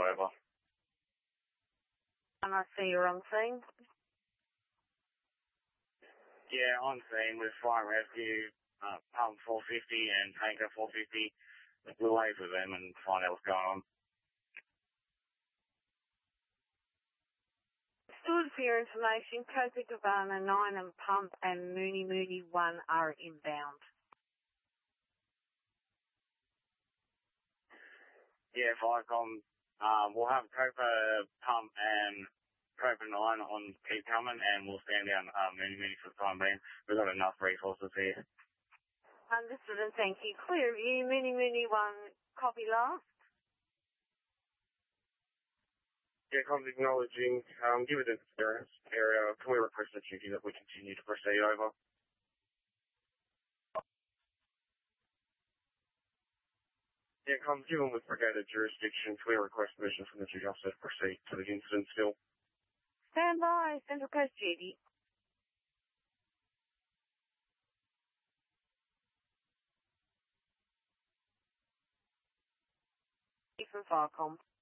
over. And I see you're on scene. Yeah, on scene with fire rescue, pump 450 and tanker 450. We'll liaise with them and find out what's going on. Stood for your information, Copacabana 9 and Pump and Mooney Mooney 1 are inbound. Yeah, Viacom, we'll have Copa, Pump and Copa 9 on keep coming, and we'll stand down Mooney Mooney for the time being. We've got enough resources here. Understood and thank you. Clear view, Mooney Mooney 1, copy last. Yeah, copy acknowledging, given the clearance area, can we request a duty that we continue to proceed over? Yeah, given with brigaded jurisdiction, can we request permission from the duty officer to proceed to the incident still? Stand by, Central Coast duty. From Viacom.